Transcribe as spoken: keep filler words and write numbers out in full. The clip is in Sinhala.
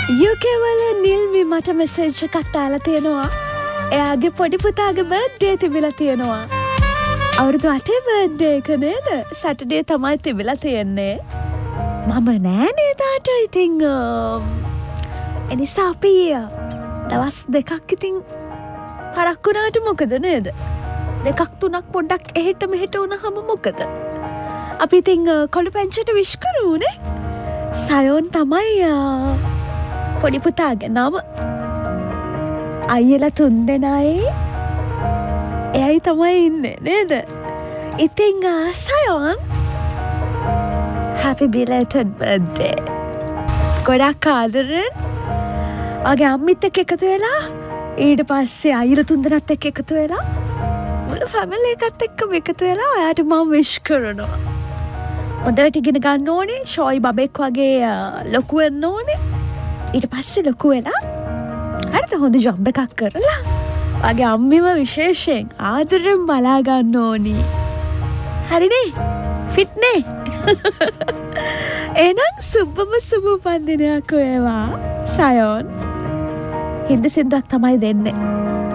යු කේ වල නිල්මි මට මෙසේජ් එකක් දාලා තියෙනවා. එයාගේ පොඩි පුතාගේ බර්ත්ඩේ තිබිලා තියෙනවා. අවුරුදු අටේ බර්ත්ඩේ එක නේද? සැටර්ඩේ තමයි තිබිලා තියෙන්නේ. මම නෑ නේද තාට. ඉතින් එනිසා අපි දවස් දෙකක් ඉතින් පරක් වුණාට මොකද නේද? දෙකක් තුනක් පොඩ්ඩක් එහෙට මෙහෙට වුණාම මොකද? අපි ඉතින් කොළු පැංචට විශ් කරුනේ. සයෝන් තමයි පොඩි පුතාගේ නම. අයියලා තුන් දෙනායි එයයි තමයි ඉන්නේ නේද? ඉතින් සයෝන් happy belated birthday. ගොඩක් ආදරෙන් වගේ අම්මිත් එක්ක එකතු වෙලා ඊට පස්සේ අයියලා තුන් දෙනාත් එක්ක එකතු වෙලා මුළු ෆැමිලි එකත් එක්කම එකතු වෙලා ඔයාට මම විශ් කරනවා. හොඳට ඉගෙන ගන්න ඕනේ. ෂෝයි බබෙක් වගේ ලොකු වෙන්න ඕනේ. ඊට පස්සේ ලොකු වෙලා හරිද හොඳ ජොබ් එකක් කරලා වගේ අම්මිව විශේෂයෙන් ආදරෙන් බලා ගන්න ඕනි. හරිනේ? ෆිට්නේ? එහෙනම් සුබම සුබ උපන්දිනයක් වේවා සයෝන්. හින්ද සින්දුවක් තමයි දෙන්නේ.